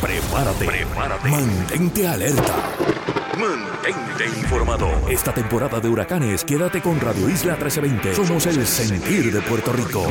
Prepárate. Mantente alerta. Mantente informado. Esta temporada de huracanes, quédate con Radio Isla 1320. Somos el sentir de Puerto Rico.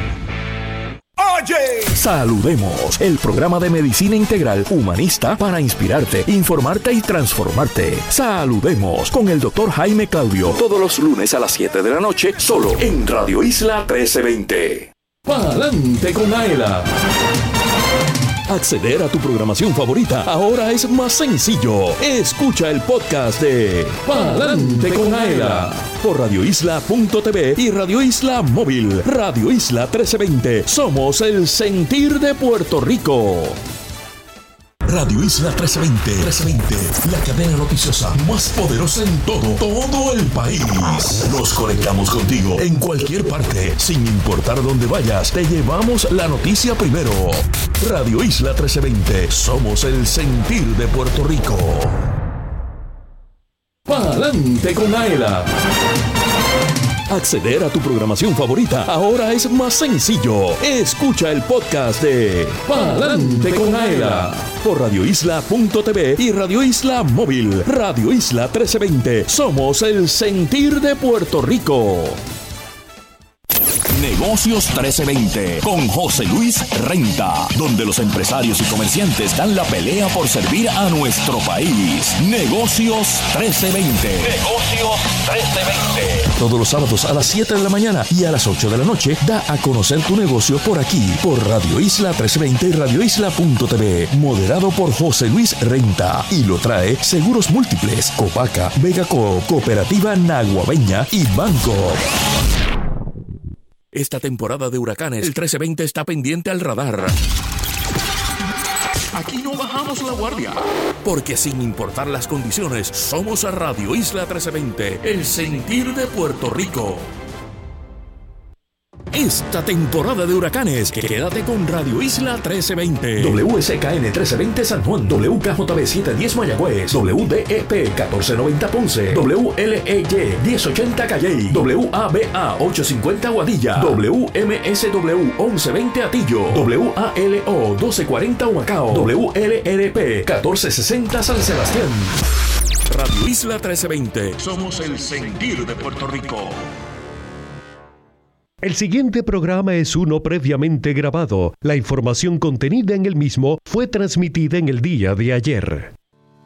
¡Oye! Saludemos, el programa de medicina integral humanista para inspirarte, informarte y transformarte. Saludemos con el Dr. Jaime Claudio, todos los lunes a las 7 de la noche, solo en Radio Isla 1320. ¡Pa'lante con Aela! Acceder a tu programación favorita ahora es más sencillo. Escucha el podcast de Pa'lante con Aela por radioisla.tv y Radio Isla Móvil. Radio Isla 1320. Somos el sentir de Puerto Rico. Radio Isla 1320, la cadena noticiosa más poderosa en todo el país. Nos conectamos contigo en cualquier parte, sin importar dónde vayas, te llevamos la noticia primero. Radio Isla 1320, somos el sentir de Puerto Rico. ¡Pa'lante con Aela! Acceder a tu programación favorita ahora es más sencillo. Escucha el podcast de Pa'lante con Aela por radioisla.tv y Radio Isla Móvil. Radio Isla 1320. Somos el sentir de Puerto Rico. Negocios 1320 con José Luis Renta, donde los empresarios y comerciantes dan la pelea por servir a nuestro país. Negocios 1320. Negocios 1320. Todos los sábados a las 7 de la mañana y a las 8 de la noche, da a conocer tu negocio por aquí, por Radio Isla 1320 y radioisla.tv. Moderado por José Luis Renta. Y lo trae Seguros Múltiples, Copaca, Vegaco, Cooperativa Naguabeña y Banco. Esta temporada de huracanes, el 1320 está pendiente al radar. Aquí no bajamos la guardia. Porque sin importar las condiciones, somos a Radio Isla 1320, el sentir de Puerto Rico. Esta temporada de huracanes, quédate con Radio Isla 1320. WSKN 1320 San Juan, WKJB 710 Mayagüez, WDEP 1490 Ponce, WLEY 1080 Calley, WABA 850 Aguadilla, WMSW 1120 Atillo, WALO 1240 Humacao, WLRP 1460 San Sebastián. Radio Isla 1320. Somos el sentir de Puerto Rico. El siguiente programa es uno previamente grabado. La información contenida en el mismo fue transmitida en el día de ayer.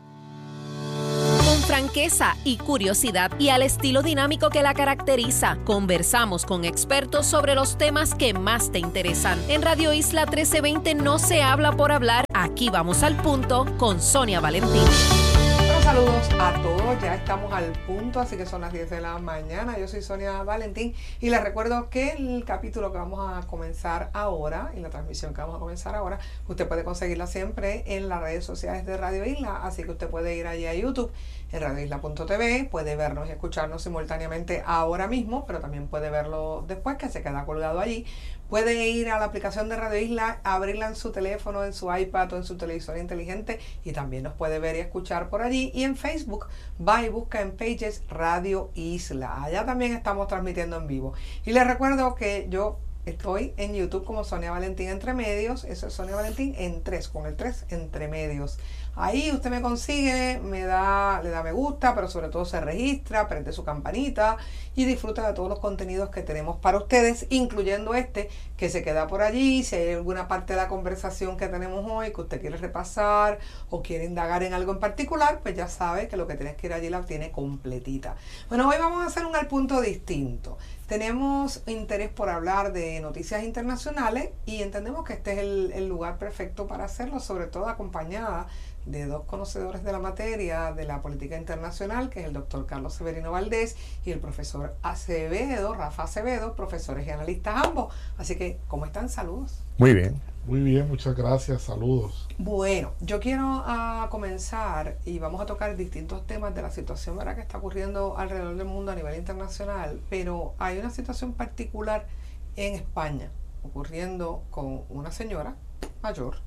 Con franqueza y curiosidad y al estilo dinámico que la caracteriza, conversamos con expertos sobre los temas que más te interesan. En Radio Isla 1320 no se habla por hablar. Aquí vamos al punto con Sonia Valentín. Saludos a todos, ya estamos al punto, así que son las 10 de la mañana. Yo soy Sonia Valentín y les recuerdo que el capítulo que vamos a comenzar ahora y la transmisión que vamos a comenzar ahora, usted puede conseguirla siempre en las redes sociales de Radio Isla, así que usted puede ir allí a YouTube en radioisla.tv, puede vernos y escucharnos simultáneamente ahora mismo, pero también puede verlo después, que se queda colgado allí. Puede ir a la aplicación de Radio Isla, abrirla en su teléfono, en su iPad o en su televisor inteligente y también nos puede ver y escuchar por allí. Y en Facebook, va y busca en Pages Radio Isla. Allá también estamos transmitiendo en vivo. Y les recuerdo que yo estoy en YouTube como Sonia Valentín Entre Medios. Eso es Sonia Valentín en 3, con el 3 Entre Medios. Ahí usted me consigue, le da me gusta, pero sobre todo se registra, prende su campanita y disfruta de todos los contenidos que tenemos para ustedes, incluyendo este que se queda por allí. Si hay alguna parte de la conversación que tenemos hoy que usted quiere repasar o quiere indagar en algo en particular, pues ya sabe que lo que tienes que ir allí la tiene completita. Bueno, hoy vamos a hacer un al punto distinto. Tenemos interés por hablar de noticias internacionales y entendemos que este es el lugar perfecto para hacerlo, sobre todo acompañada de dos conocedores de la materia de la política internacional, que es el doctor Carlos Severino Valdés y el profesor Acevedo, Rafa Acevedo, profesores y analistas ambos. Así que, ¿cómo están? Saludos. Muy bien, muchas gracias, saludos. Bueno, yo quiero comenzar y vamos a tocar distintos temas de la situación, ¿verdad?, que está ocurriendo alrededor del mundo a nivel internacional, pero hay una situación particular en España ocurriendo con una señora mayor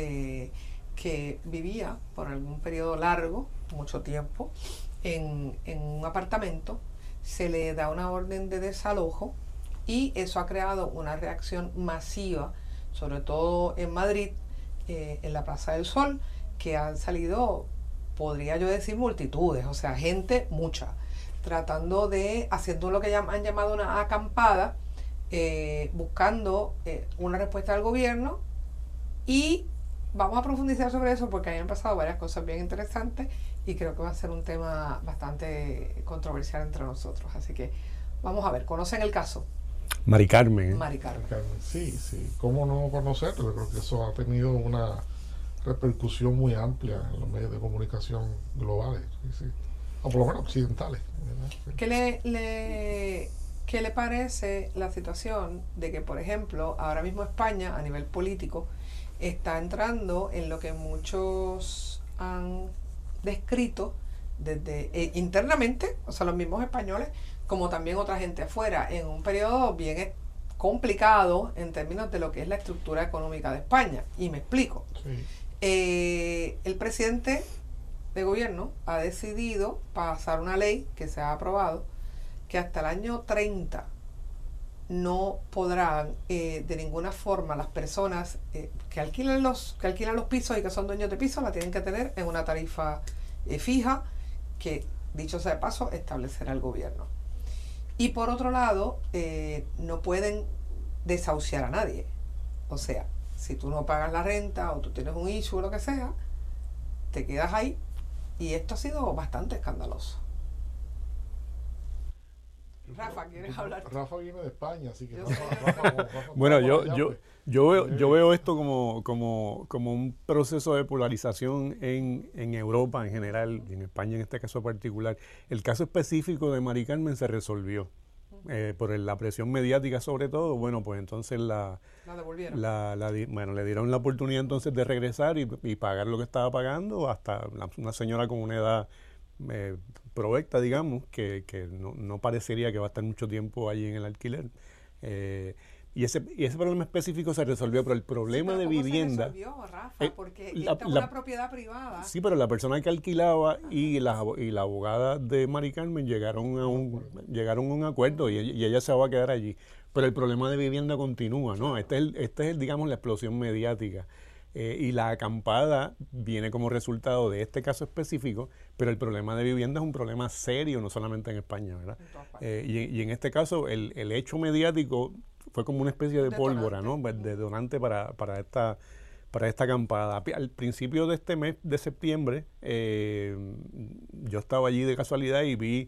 que vivía por algún periodo largo, mucho tiempo, en un apartamento. Se le da una orden de desalojo y eso ha creado una reacción masiva, sobre todo en Madrid, en la Plaza del Sol, que han salido, podría yo decir, multitudes, o sea, gente mucha, haciendo lo que han llamado una acampada, buscando una respuesta del gobierno, y vamos a profundizar sobre eso porque han pasado varias cosas bien interesantes y creo que va a ser un tema bastante controversial entre nosotros. Así que vamos a ver, ¿conocen el caso? Mari Carmen. Mari Carmen. Sí, ¿cómo no conocerlo? Creo que eso ha tenido una repercusión muy amplia en los medios de comunicación globales, sí. O por lo menos occidentales, ¿verdad? ¿Qué le parece la situación de que, por ejemplo, ahora mismo España, a nivel político, está entrando en lo que muchos han descrito desde internamente, o sea, los mismos españoles, como también otra gente afuera, en un periodo bien complicado en términos de lo que es la estructura económica de España? Y me explico. Sí. El presidente de gobierno ha decidido pasar una ley que se ha aprobado que hasta el año 30 no podrán de ninguna forma las personas que alquilan los pisos y que son dueños de pisos la tienen que tener en una tarifa fija que, dicho sea de paso, establecerá el gobierno. Y por otro lado, no pueden desahuciar a nadie. O sea, si tú no pagas la renta o tú tienes un issue o lo que sea, te quedas ahí. Y esto ha sido bastante escandaloso. Rafa, ¿quieres hablar? Rafa viene de España, así que Bueno, yo veo esto como un proceso de polarización en Europa en general, y en España en este caso particular. El caso específico de Mari Carmen se resolvió por la presión mediática sobre todo. Bueno, pues entonces la devolvieron. Le dieron la oportunidad entonces de regresar y pagar lo que estaba pagando hasta una señora con una edad provecta, digamos, que no parecería que va a estar mucho tiempo allí en el alquiler. Y ese problema específico se resolvió, pero el problema de vivienda... ¿Cómo se resolvió, Rafa? Porque esta es una propiedad privada. Sí, pero la persona que alquilaba y la abogada de Mari Carmen llegaron a un acuerdo y ella se va a quedar allí. Pero el problema de vivienda continúa, ¿no? Este es digamos, la explosión mediática. Y la acampada viene como resultado de este caso específico, pero el problema de vivienda es un problema serio, no solamente en España, ¿verdad? Y en este caso, el hecho mediático fue como una especie de pólvora, ¿no? De detonante para esta acampada. Al principio de este mes de septiembre, yo estaba allí de casualidad y vi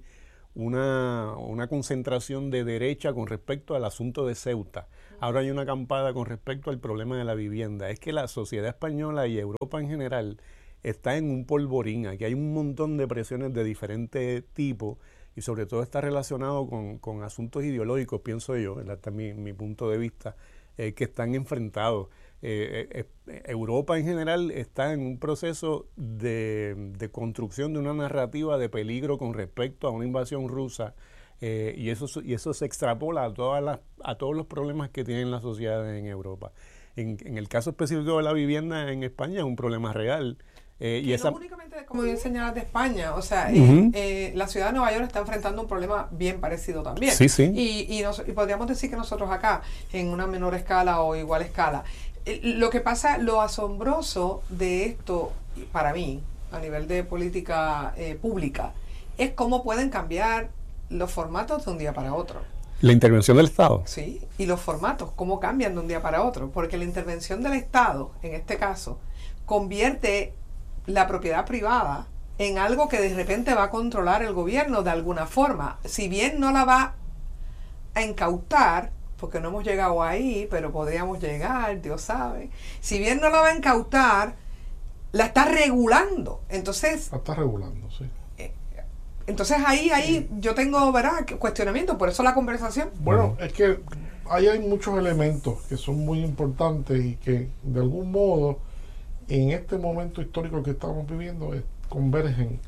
una concentración de derecha con respecto al asunto de Ceuta. Ahora hay una acampada con respecto al problema de la vivienda. Es que la sociedad española y Europa en general está en un polvorín. Aquí hay un montón de presiones de diferentes tipos y sobre todo está relacionado con asuntos ideológicos, pienso yo, este es mi punto de vista, que están enfrentados. Europa en general está en un proceso de construcción de una narrativa de peligro con respecto a una invasión rusa. Y eso se extrapola a todos los problemas que tienen las sociedades en Europa. En el caso específico de la vivienda en España es un problema real. No únicamente, como bien señalas, de España, o sea, la ciudad de Nueva York está enfrentando un problema bien parecido también. Sí, sí. Y podríamos decir que nosotros acá, en una menor escala o igual escala. Lo que pasa, lo asombroso de esto, para mí, a nivel de política pública, es cómo pueden cambiar los formatos de un día para otro. La intervención del Estado. Sí, y los formatos, cómo cambian de un día para otro. Porque la intervención del Estado, en este caso, convierte la propiedad privada en algo que de repente va a controlar el gobierno de alguna forma. Si bien no la va a incautar, porque no hemos llegado ahí, pero podríamos llegar, Dios sabe. Si bien no la va a incautar, la está regulando. Entonces... La está regulando, sí. Entonces ahí yo tengo, ¿verdad?, cuestionamiento, por eso la conversación. Bueno, es que ahí hay muchos elementos que son muy importantes y que de algún modo en este momento histórico que estamos viviendo convergen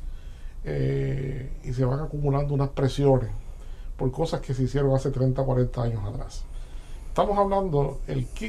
y se van acumulando unas presiones por cosas que se hicieron hace 30, 40 años atrás. Estamos hablando,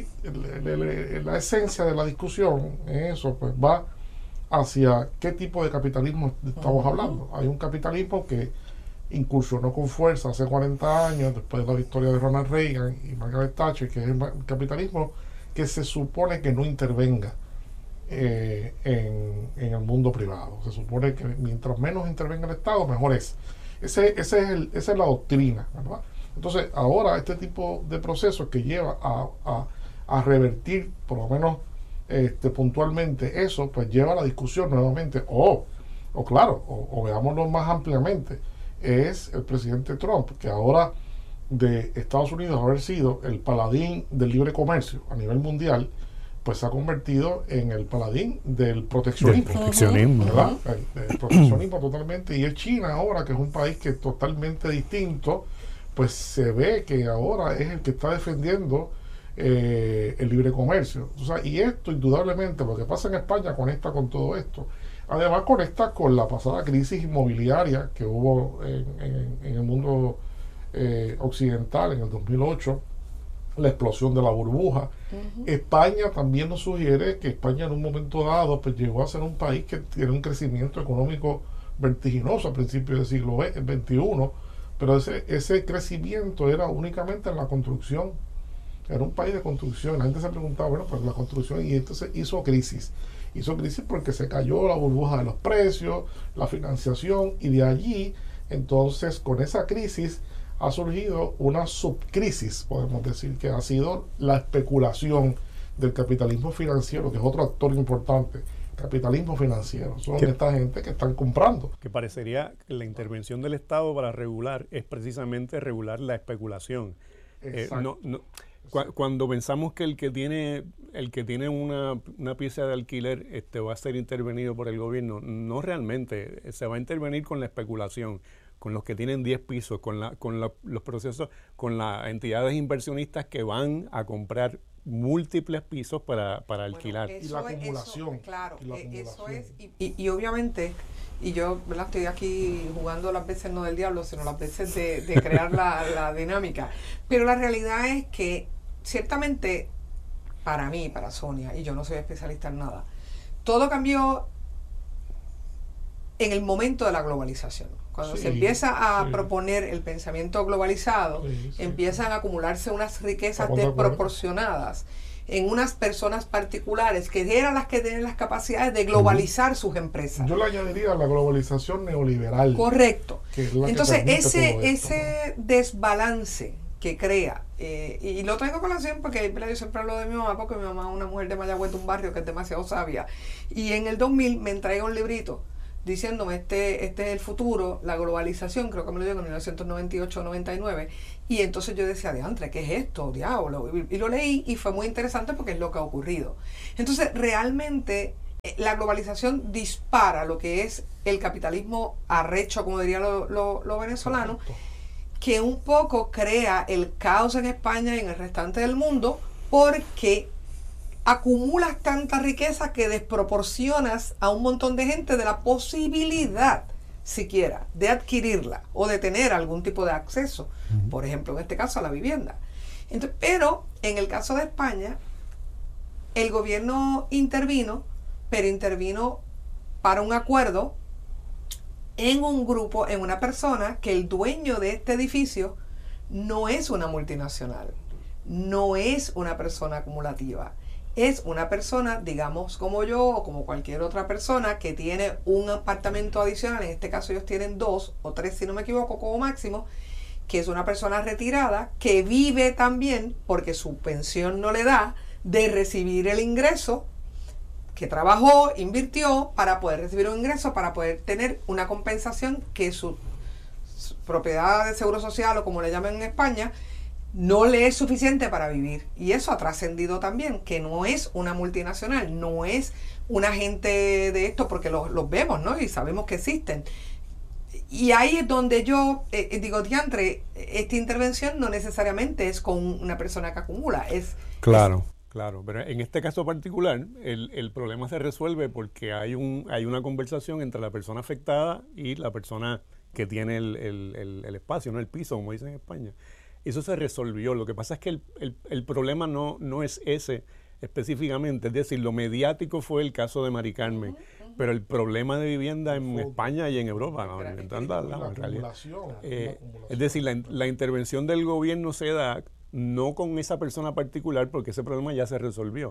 la esencia de la discusión en eso pues va hacia qué tipo de capitalismo estamos hablando. Hay un capitalismo que incursionó con fuerza hace 40 años, después de la victoria de Ronald Reagan y Margaret Thatcher, que es el capitalismo que se supone que no intervenga en el mundo privado. Se supone que mientras menos intervenga el Estado, mejor es. Esa es la doctrina, ¿verdad? Entonces, ahora este tipo de procesos que lleva a revertir, por lo menos puntualmente eso, pues lleva a la discusión nuevamente, o veámoslo más ampliamente, es el presidente Trump, que ahora de Estados Unidos haber sido el paladín del libre comercio a nivel mundial, pues se ha convertido en el paladín del proteccionismo. ¿Verdad? El proteccionismo totalmente. Y es China ahora, que es un país que es totalmente distinto, pues se ve que ahora es el que está defendiendo el libre comercio. O sea, y esto indudablemente, lo que pasa en España conecta con todo esto. Además conecta con la pasada crisis inmobiliaria que hubo en el mundo occidental en el 2008, la explosión de la burbuja. España también nos sugiere que España en un momento dado pues llegó a ser un país que tiene un crecimiento económico vertiginoso a principios del siglo XXI, pero ese crecimiento era únicamente en la construcción. Era un país de construcción. La gente se preguntaba, bueno, pues la construcción, y entonces hizo crisis porque se cayó la burbuja de los precios, la financiación, y de allí entonces con esa crisis ha surgido una subcrisis, podemos decir, que ha sido la especulación del capitalismo financiero, que es otro actor importante. Capitalismo financiero, son esta gente que están comprando. Que parecería que la intervención del Estado para regular es precisamente regular la especulación. Cuando pensamos que el que tiene una pieza de alquiler va a ser intervenido por el gobierno, no realmente, se va a intervenir con la especulación, con los que tienen 10 pisos, con los procesos, con las entidades inversionistas que van a comprar múltiples pisos para alquilar. Y la acumulación. Eso es. Y obviamente, y yo estoy aquí jugando las veces no del diablo, sino las veces de crear la dinámica. Pero la realidad es que, ciertamente, para mí, para Sonia, y yo no soy especialista en nada, todo cambió en el momento de la globalización. Cuando se empieza a proponer el pensamiento globalizado, empiezan a acumularse unas riquezas desproporcionadas en unas personas particulares que eran las que tienen las capacidades de globalizar sus empresas. Yo le añadiría la globalización neoliberal. Correcto. Entonces, ese desbalance que crea, y lo traigo a colación porque yo siempre hablo de mi mamá, porque mi mamá es una mujer de Mayagüez, de un barrio que es demasiado sabia, y en el 2000 me entrega un librito diciéndome, este es el futuro, la globalización, creo que me lo dio en 1998-99, y entonces yo decía, diantre, ¿qué es esto? Diablo, y lo leí, y fue muy interesante porque es lo que ha ocurrido. Entonces, realmente, la globalización dispara lo que es el capitalismo arrecho, como diría lo venezolano, que un poco crea el caos en España y en el restante del mundo, porque acumulas tanta riqueza que desproporcionas a un montón de gente de la posibilidad siquiera de adquirirla o de tener algún tipo de acceso, por ejemplo, en este caso a la vivienda. Entonces, pero en el caso de España, el gobierno intervino, pero intervino para un acuerdo en un grupo, en una persona que el dueño de este edificio no es una multinacional, no es una persona acumulativa. Es una persona, digamos, como yo o como cualquier otra persona que tiene un apartamento adicional, en este caso ellos tienen 2 o 3, si no me equivoco, como máximo, que es una persona retirada que vive también, porque su pensión no le da, de recibir el ingreso que trabajó, invirtió para poder recibir un ingreso, para poder tener una compensación que su propiedad de seguro social, o como le llaman en España, no le es suficiente para vivir. Y eso ha trascendido también, que no es una multinacional, no es una gente de esto, porque los vemos, ¿no? Y sabemos que existen. Y ahí es donde yo digo, diantre, esta intervención no necesariamente es con una persona que acumula. Claro, pero en este caso particular, el problema se resuelve porque hay una conversación entre la persona afectada y la persona que tiene el espacio, no el piso, como dicen en España. Eso se resolvió. Lo que pasa es que el problema no es ese específicamente. Es decir, lo mediático fue el caso de Mari Carmen, pero el problema de vivienda en España y en Europa, ¿no? En realidad. Es decir, la intervención del gobierno se da no con esa persona particular, porque ese problema ya se resolvió.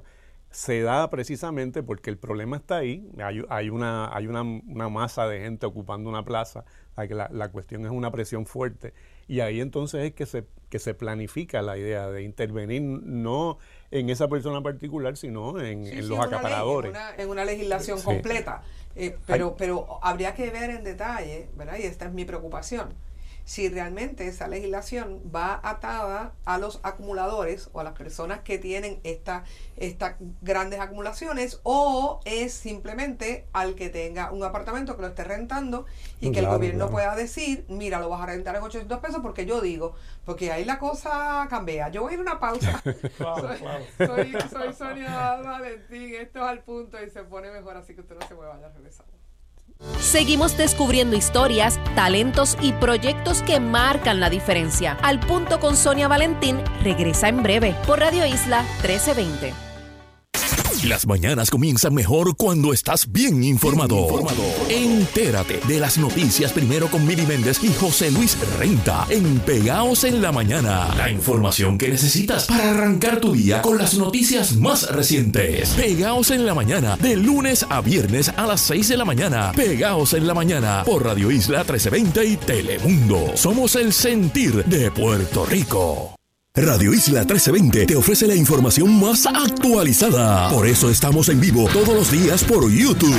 se da precisamente porque el problema está ahí, hay una masa de gente ocupando una plaza, la cuestión es una presión fuerte, y ahí entonces es que se planifica la idea de intervenir no en esa persona particular, sino en los acaparadores. En una legislación completa, pero habría que ver en detalle, ¿verdad? Y esta es mi preocupación. Si realmente esa legislación va atada a los acumuladores o a las personas que tienen estas grandes acumulaciones, o es simplemente al que tenga un apartamento que lo esté rentando y que el gobierno pueda decir, mira, lo vas a rentar en 800 pesos porque yo digo, porque ahí la cosa cambia. Yo voy a ir a una pausa. Soy Sonia Valentín, esto es Al Punto y se pone mejor, así que usted no se mueva, ya regresamos. Seguimos descubriendo historias, talentos y proyectos que marcan la diferencia. Al Punto con Sonia Valentín regresa en breve por Radio Isla 1320. Las mañanas comienzan mejor cuando estás bien informado. Entérate de las noticias primero con Mili Méndez y José Luis Renta en Pegaos en la Mañana. La información que necesitas para arrancar tu día con las noticias más recientes. Pegaos en la Mañana, de lunes a viernes a las 6 de la mañana. Pegaos en la Mañana por Radio Isla 1320 y Telemundo. Somos el sentir de Puerto Rico. Radio Isla 1320 te ofrece la información más actualizada. Por eso estamos en vivo todos los días por YouTube.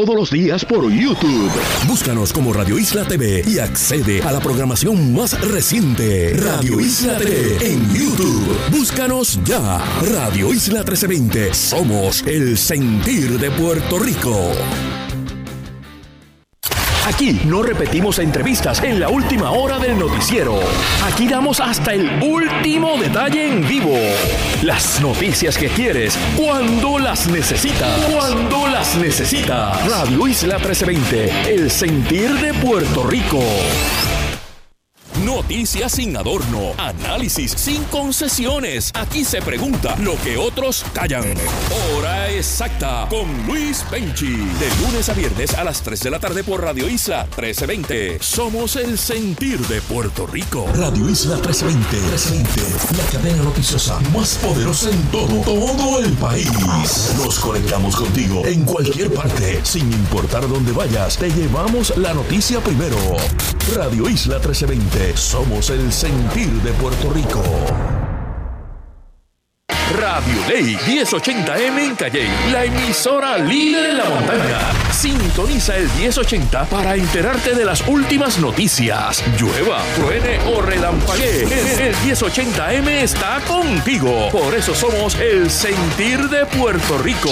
Búscanos como Radio Isla TV y accede a la programación más reciente. Radio Isla TV en YouTube. Búscanos ya. Radio Isla 1320. Somos el sentir de Puerto Rico. Aquí no repetimos entrevistas en la última hora del noticiero. Aquí damos hasta el último detalle en vivo. Las noticias que quieres, cuando las necesitas. Radio Isla 1320, el sentir de Puerto Rico. Noticias sin adorno, análisis sin concesiones. Aquí se pregunta lo que otros callan. Hora exacta con Luis Penchi. De lunes a viernes a las 3 de la tarde por Radio Isla 1320. Somos el sentir de Puerto Rico. Radio Isla 1320. La cadena noticiosa más poderosa en todo el país. Nos conectamos contigo en cualquier parte. Sin importar dónde vayas, te llevamos la noticia primero. Radio Isla 1320. Somos el sentir de Puerto Rico. Radio Ley 1080M en Calley, la emisora líder en la montaña. Sintoniza el 1080 para enterarte de las últimas noticias. Llueva, truene o relampaguee, el 1080M está contigo. Por eso somos el sentir de Puerto Rico.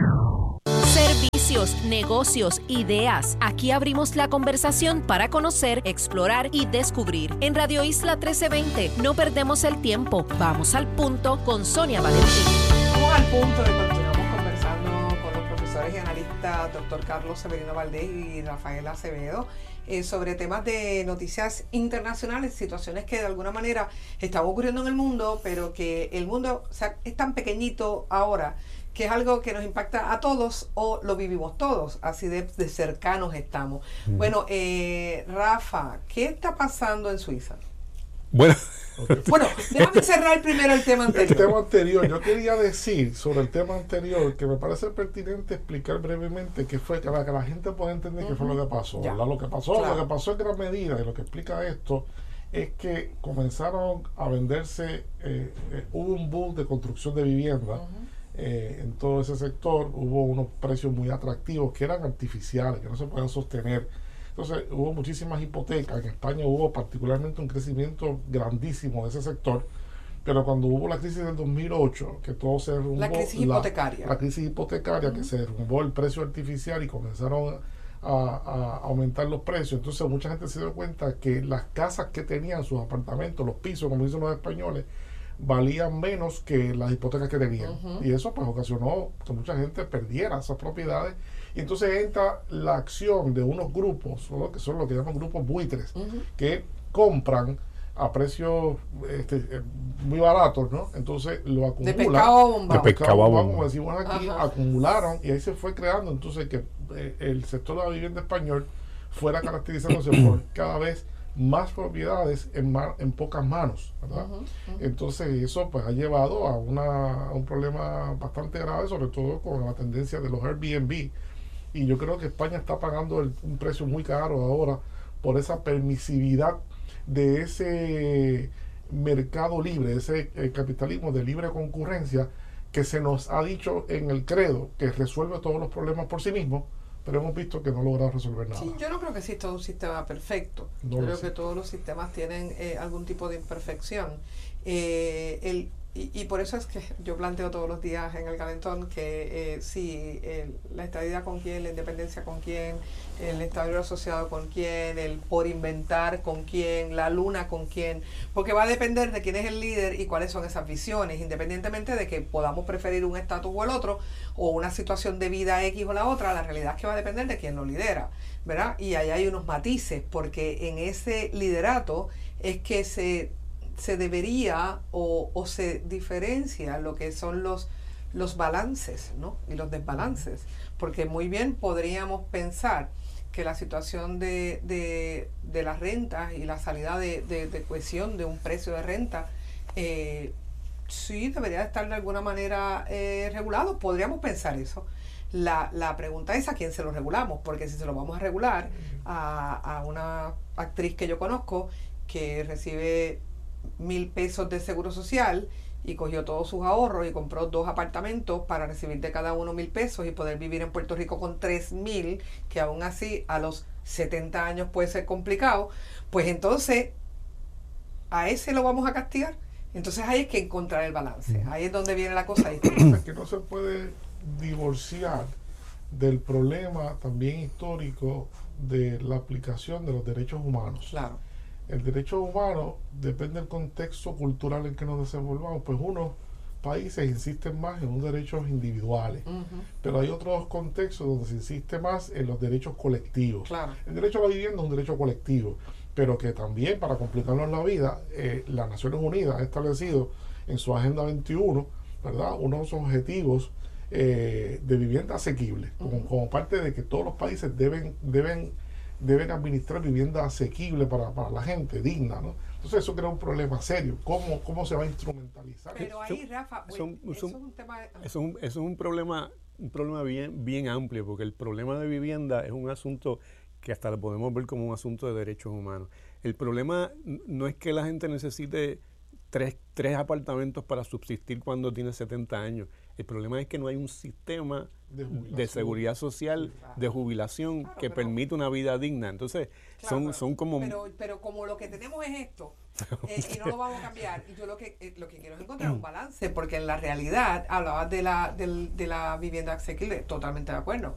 Servicios, negocios, ideas. Aquí abrimos la conversación para conocer, explorar y descubrir. En Radio Isla 1320 no perdemos el tiempo. Vamos al punto con Sonia Valentín. Vamos al punto y continuamos conversando con los profesores y analistas Dr. Carlos Severino Valdés y Rafael Acevedo sobre temas de noticias internacionales, situaciones que de alguna manera están ocurriendo en el mundo, pero que el mundo es tan pequeñito ahora que es algo que nos impacta a todos o lo vivimos todos, así de cercanos estamos. Bueno, Rafa, ¿qué está pasando en Suiza? Bueno, déjame cerrar primero el tema anterior. El tema anterior, yo quería decir sobre el tema anterior que me parece pertinente explicar brevemente qué fue, para que la gente pueda entender qué fue lo que pasó. Lo que pasó en gran medida, y lo que explica esto, es que comenzaron a venderse, hubo un boom de construcción de vivienda. En todo ese sector hubo unos precios muy atractivos que eran artificiales, que no se podían sostener. Entonces hubo muchísimas hipotecas. En España hubo particularmente un crecimiento grandísimo de ese sector, pero cuando hubo la crisis del 2008, que todo se derrumbó, la crisis hipotecaria, que se derrumbó el precio artificial y comenzaron a aumentar los precios, entonces mucha gente se dio cuenta que las casas que tenían, sus apartamentos, los pisos, como dicen los españoles, valían menos que las hipotecas que tenían. Y eso pues ocasionó que mucha gente perdiera esas propiedades. Y entonces entra la acción de unos grupos, que son lo que llaman grupos buitres, que compran a precios muy baratos, ¿no? Entonces lo acumulan. De pescado bomba, como decimos aquí, acumularon, y ahí se fue creando entonces que el sector de la vivienda español fuera caracterizándose por cada vez más propiedades en pocas manos, ¿verdad? Entonces eso pues ha llevado a un problema bastante grave, sobre todo con la tendencia de los Airbnb, y yo creo que España está pagando un precio muy caro ahora por esa permisividad de ese mercado libre, ese capitalismo de libre concurrencia que se nos ha dicho en el credo que resuelve todos los problemas por sí mismo, pero hemos visto que no logra resolver nada. Sí, yo no creo que exista un sistema perfecto. Creo que todos los sistemas tienen algún tipo de imperfección. Y por eso es que yo planteo todos los días en el calentón que la estadidad con quién, la independencia con quién, el Estado Libre Asociado con quién, el por inventar con quién, la luna con quién, porque va a depender de quién es el líder y cuáles son esas visiones, independientemente de que podamos preferir un estatus o el otro, o una situación de vida X o la otra, la realidad es que va a depender de quién lo lidera, ¿verdad? Y ahí hay unos matices, porque en ese liderato es que se debería o se diferencia lo que son los balances, ¿no? Y los desbalances, porque muy bien podríamos pensar que la situación de las rentas y la salida de cohesión de un precio de renta sí debería estar de alguna manera regulado. Podríamos pensar eso. La pregunta es a quién se lo regulamos, porque si se lo vamos a regular a una actriz que yo conozco que recibe 1,000 pesos de seguro social y cogió todos sus ahorros y compró 2 apartamentos para recibir de cada uno 1,000 pesos y poder vivir en Puerto Rico con 3,000, que aún así a los 70 años puede ser complicado, pues entonces a ese lo vamos a castigar. Entonces ahí es que encontrar el balance, ahí es donde viene la cosa distinta. Es que no se puede divorciar del problema también histórico de la aplicación de los derechos humanos. Claro. El derecho humano depende del contexto cultural en que nos desenvolvamos, pues unos países insisten más en unos derechos individuales, pero hay otros contextos donde se insiste más en los derechos colectivos. Claro. El derecho a la vivienda es un derecho colectivo, pero que también, para complicarnos la vida, las Naciones Unidas ha establecido en su Agenda 21, ¿verdad?, unos objetivos de vivienda asequible, como parte de que todos los países deben administrar vivienda asequible para la gente, digna, ¿no? Entonces eso crea un problema serio. ¿Cómo se va a instrumentalizar? Pero ahí, Rafa, eso es un tema... Eso es un problema bien amplio, porque el problema de vivienda es un asunto que hasta lo podemos ver como un asunto de derechos humanos. El problema no es que la gente necesite tres apartamentos para subsistir cuando tiene 70 años. El problema es que no hay un sistema de seguridad social, de jubilación, que permite una vida digna. Entonces, claro, son como... Pero como lo que tenemos es esto, y no lo vamos a cambiar, y yo lo que quiero es encontrar un balance, porque en la realidad, hablabas de la vivienda asequible, totalmente de acuerdo,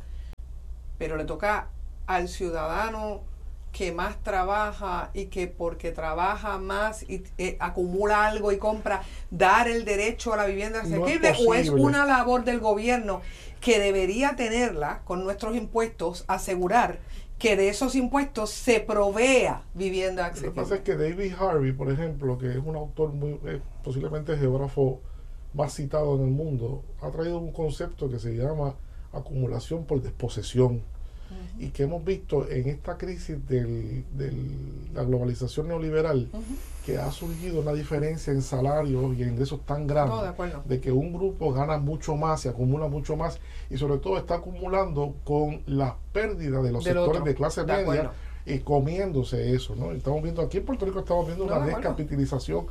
pero le toca al ciudadano que más trabaja y que porque trabaja más y acumula algo y compra, dar el derecho a la vivienda asequible, o es una labor del gobierno que debería tenerla con nuestros impuestos, asegurar que de esos impuestos se provea vivienda asequible. Lo que pasa es que David Harvey, por ejemplo, que es un autor posiblemente el geógrafo más citado en el mundo, ha traído un concepto que se llama acumulación por desposesión. Y que hemos visto en esta crisis de la globalización neoliberal, que ha surgido una diferencia en salarios y en ingresos tan grande, de que un grupo gana mucho más y acumula mucho más, y sobre todo está acumulando con las pérdidas de los sectores de clase media y comiéndose eso, ¿no? Estamos viendo aquí en Puerto Rico, estamos viendo una descapitalización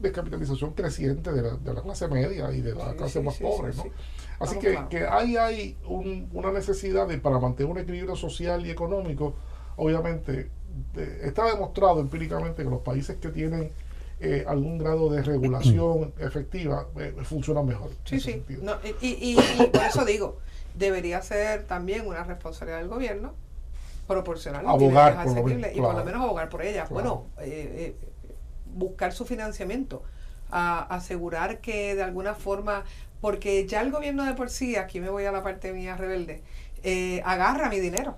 creciente de la clase media y de la clase más pobre, ¿no? Así que ahí hay una necesidad para mantener un equilibrio social y económico. Obviamente, está demostrado empíricamente que los países que tienen algún grado de regulación efectiva funcionan mejor. Sí. No, y por eso digo, debería ser también una responsabilidad del gobierno proporcionar abogar asequibles y por lo menos abogar por ellas. Claro. Bueno, buscar su financiamiento, asegurar que de alguna forma, porque ya el gobierno de por sí, aquí me voy a la parte mía rebelde, agarra mi dinero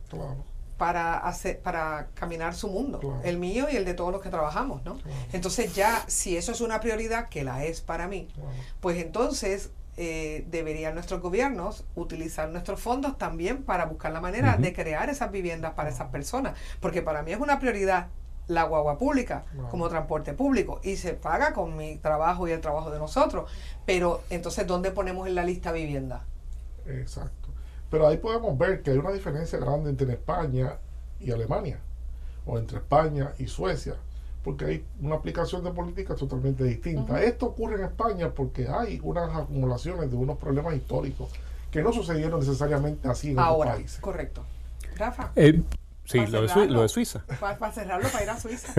para caminar su mundo, el mío y el de todos los que trabajamos, ¿no? Entonces ya, si eso es una prioridad, que la es para mí, pues entonces deberían nuestros gobiernos utilizar nuestros fondos también para buscar la manera de crear esas viviendas para esas personas, porque para mí es una prioridad la guagua pública como transporte público y se paga con mi trabajo y el trabajo de nosotros. Pero entonces, ¿dónde ponemos en la lista vivienda? Exacto. Pero ahí podemos ver que hay una diferencia grande entre España y Alemania, o entre España y Suecia, porque hay una aplicación de políticas totalmente distinta. Esto ocurre en España porque hay unas acumulaciones de unos problemas históricos que no sucedieron necesariamente así en otros países. Correcto. Rafa. Sí, lo de Suiza. Para cerrarlo, para ir a Suiza.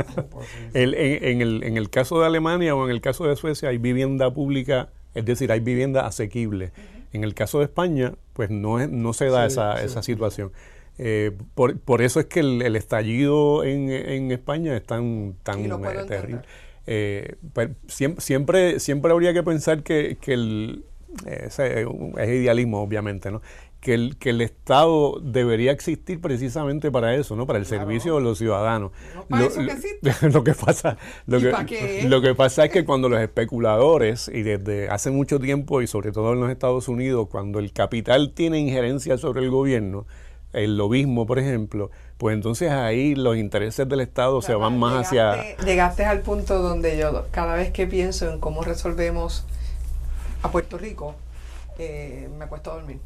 En el caso de Alemania o en el caso de Suecia hay vivienda pública, es decir, hay vivienda asequible. En el caso de España, pues no se da esa situación. Por eso es que el estallido en España es tan terrible. Pues, siempre habría que pensar que es idealismo, obviamente, ¿no? Que el Estado debería existir precisamente para eso, ¿no? Para el servicio de los ciudadanos. Lo que pasa es que cuando los especuladores, y desde hace mucho tiempo, y sobre todo en los Estados Unidos, cuando el capital tiene injerencia sobre el gobierno, el lobismo, por ejemplo, pues entonces ahí los intereses del Estado se van más hacia... Llegaste al punto donde yo, cada vez que pienso en cómo resolvemos a Puerto Rico, me acuesto a dormir.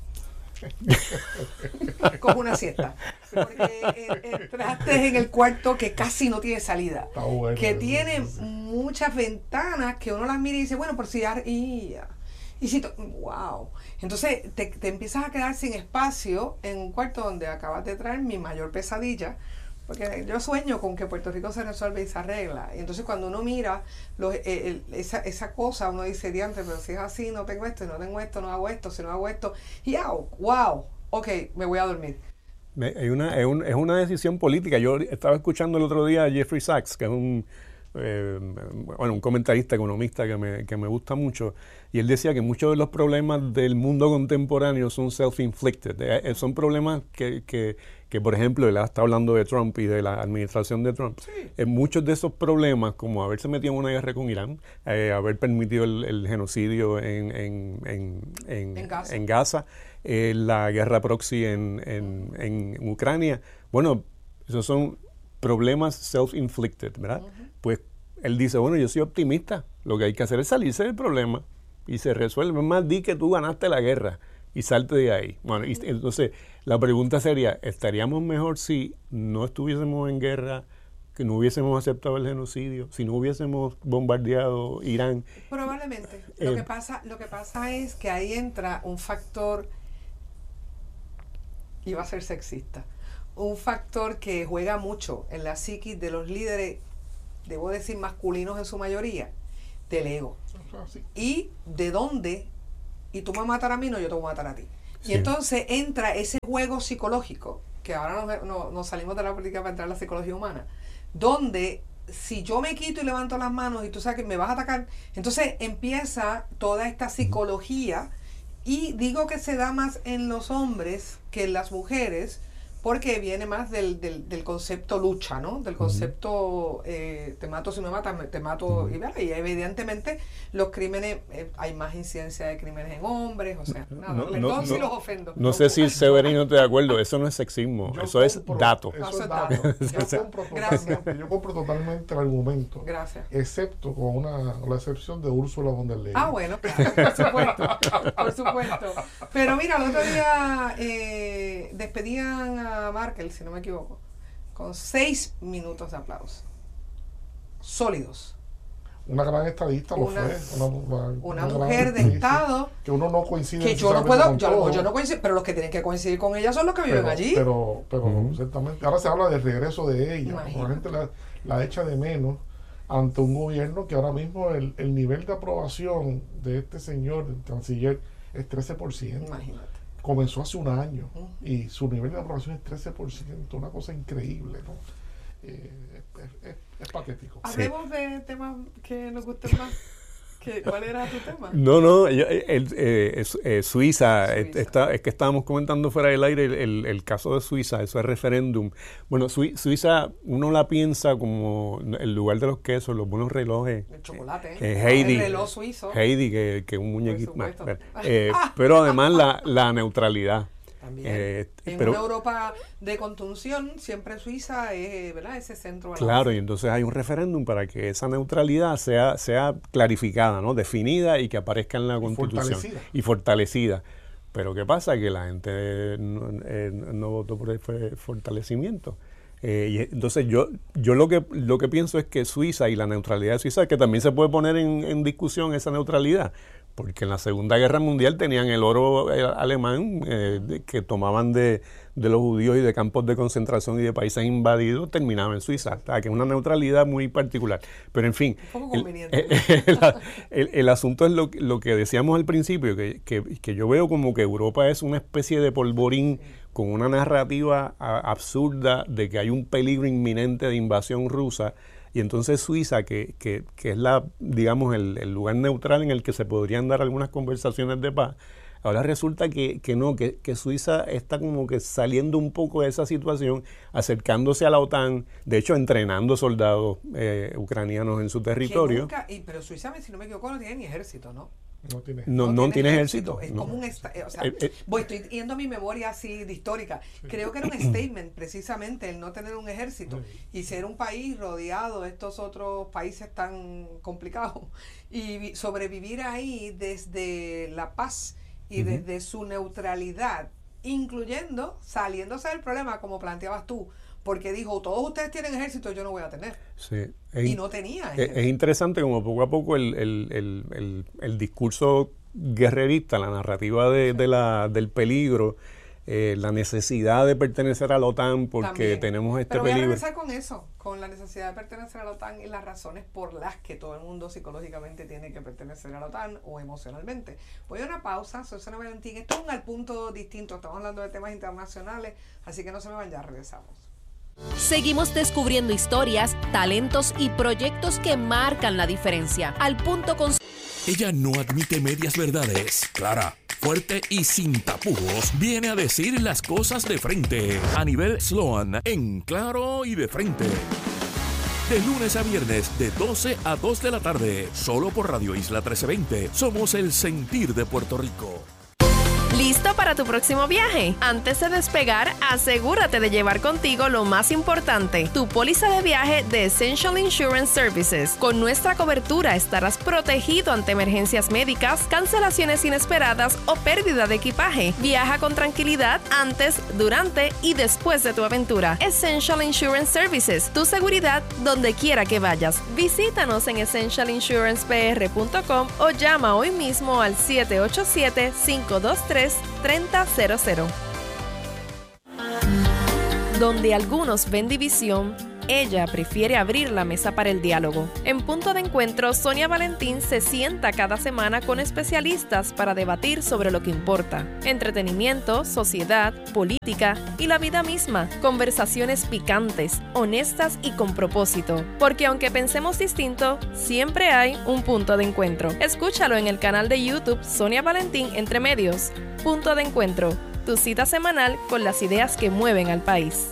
Cojo una siesta porque entraste en el cuarto que casi no tiene salida, que tiene muchas ventanas que uno las mira y dice, bueno, por si wow, entonces te empiezas a quedar sin espacio en un cuarto donde acabas de traer mi mayor pesadilla, porque yo sueño con que Puerto Rico se resuelve y se arregla. Y entonces cuando uno mira esa cosa, uno dice, diantre, pero si es así, no tengo esto, no tengo esto, no hago esto, si no hago esto, y wow, ok, me voy a dormir. Es una decisión política. Yo estaba escuchando el otro día a Jeffrey Sachs, que es un comentarista economista que me gusta mucho, y él decía que muchos de los problemas del mundo contemporáneo son self-inflicted. Son problemas que por ejemplo, él está hablando de Trump y de la administración de Trump. Sí. Muchos de esos problemas, como haberse metido en una guerra con Irán, haber permitido el genocidio en Gaza, la guerra proxy en Ucrania, bueno, esos son problemas self-inflicted, ¿verdad? Pues él dice, bueno, yo soy optimista, lo que hay que hacer es salirse del problema y se resuelve. Más di que tú ganaste la guerra y salte de ahí. Bueno, y entonces la pregunta sería, ¿estaríamos mejor si no estuviésemos en guerra, que no hubiésemos aceptado el genocidio, si no hubiésemos bombardeado Irán? Probablemente. Lo que pasa es que ahí entra un factor, iba a ser sexista, un factor que juega mucho en la psiquis de los líderes, debo decir masculinos en su mayoría, del ego. Y de dónde, y tú me vas a matar a mí, no, yo te voy a matar a ti. Sí. Y entonces entra ese juego psicológico, que ahora nos salimos de la política para entrar a la psicología humana, donde si yo me quito y levanto las manos y tú sabes que me vas a atacar, entonces empieza toda esta psicología, y digo que se da más en los hombres que en las mujeres, porque viene más del concepto lucha, ¿no? Del concepto te mato si me matas, te mato y evidentemente los crímenes, hay más incidencia de crímenes en hombres, o sea, nada, perdón si los ofendo. No sé si Severino está de acuerdo, eso no es sexismo, eso es dato. Eso es dato. Yo compro totalmente el argumento. Gracias. Excepto con la excepción de Ursula von der Leyen. Ah, bueno, claro, por supuesto. Pero mira, el otro día despedían a Merkel, si no me equivoco, con 6 minutos de aplauso sólidos. Una gran estadista lo fue. Una mujer de Estado que uno no coincide. Que yo no puedo, yo no coincido, pero los que tienen que coincidir con ella son los que viven allí. Pero ciertamente, ahora se habla del regreso de ella. La gente la echa de menos ante un gobierno que ahora mismo el nivel de aprobación de este señor, el canciller, es 13%. Imagínate. Comenzó hace un año y su nivel de aprobación es 13%, una cosa increíble, ¿no? Es patético. Hablemos de temas que nos gusten más. ¿Cuál era tu tema? Suiza. Es que estábamos comentando fuera del aire el caso de Suiza, ese referéndum. Bueno, Suiza uno la piensa como el lugar de los quesos, los buenos relojes. El chocolate, Heidi, el reloj suizo. Heidi, que un muñequito más. Pero además la neutralidad. También. Pero, una Europa de contunción, siempre Suiza es, ¿verdad?, ese centro. Claro, y entonces hay un referéndum para que esa neutralidad sea clarificada, ¿no?, definida y que aparezca en la Constitución. Y fortalecida. Pero ¿qué pasa? Que la gente no votó por el fortalecimiento. Y entonces yo lo que pienso es que Suiza y la neutralidad de Suiza, que también se puede poner en discusión esa neutralidad, porque en la Segunda Guerra Mundial tenían el oro alemán que tomaban de los judíos y de campos de concentración y de países invadidos, terminaba en Suiza. O sea, que es una neutralidad muy particular. Pero en fin, el asunto es lo que decíamos al principio, que yo veo como que Europa es una especie de polvorín con una narrativa absurda de que hay un peligro inminente de invasión rusa. Y entonces Suiza, que es digamos el lugar neutral en el que se podrían dar algunas conversaciones de paz, ahora resulta que Suiza está como que saliendo un poco de esa situación, acercándose a la OTAN, de hecho entrenando soldados ucranianos en su territorio. Pero Suiza, si no me equivoco, no tiene ni ejército, ¿no? No tiene ejército. Es como un estoy yendo a mi memoria así de histórica. Creo que era un statement precisamente el no tener un ejército y ser un país rodeado de estos otros países tan complicados y sobrevivir ahí desde la paz y desde su neutralidad, incluyendo saliéndose del problema, como planteabas tú, porque dijo, todos ustedes tienen ejército, yo no voy a tener. Sí, y no tenía ejército. Es interesante como poco a poco el discurso guerrerista, la narrativa del peligro, la necesidad de pertenecer a la OTAN porque también tenemos este peligro. Pero voy a regresar con eso, con la necesidad de pertenecer a la OTAN y las razones por las que todo el mundo psicológicamente tiene que pertenecer a la OTAN o emocionalmente. Voy a una pausa, soy Sonia Valentín. Esto es un al punto distinto, estamos hablando de temas internacionales, así que no se me van, ya regresamos. Seguimos descubriendo historias, talentos y proyectos que marcan la diferencia. Al punto con... Ella no admite medias verdades. Clara, fuerte y sin tapujos, viene a decir las cosas de frente. A nivel Sloan, en Claro y de Frente. De lunes a viernes, de 12 a 2 de la tarde. Solo por Radio Isla 1320. Somos el sentir de Puerto Rico. ¿Listo para tu próximo viaje? Antes de despegar, asegúrate de llevar contigo lo más importante, tu póliza de viaje de Essential Insurance Services. Con nuestra cobertura estarás protegido ante emergencias médicas, cancelaciones inesperadas o pérdida de equipaje. Viaja con tranquilidad antes, durante y después de tu aventura. Essential Insurance Services, tu seguridad donde quiera que vayas. Visítanos en essentialinsurancepr.com o llama hoy mismo al 787-523-3000. Donde algunos ven división, ella prefiere abrir la mesa para el diálogo. En Punto de Encuentro, Sonia Valentín se sienta cada semana con especialistas para debatir sobre lo que importa: entretenimiento, sociedad, política y la vida misma. Conversaciones picantes, honestas y con propósito. Porque aunque pensemos distinto, siempre hay un punto de encuentro. Escúchalo en el canal de YouTube Sonia Valentín Entre Medios. Punto de Encuentro, tu cita semanal con las ideas que mueven al país.